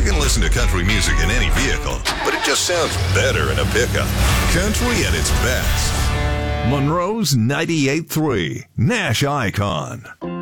can listen to country music in any vehicle, but it just sounds better in a pickup. Country at its best. Monroe's 98.3, Nash Icon.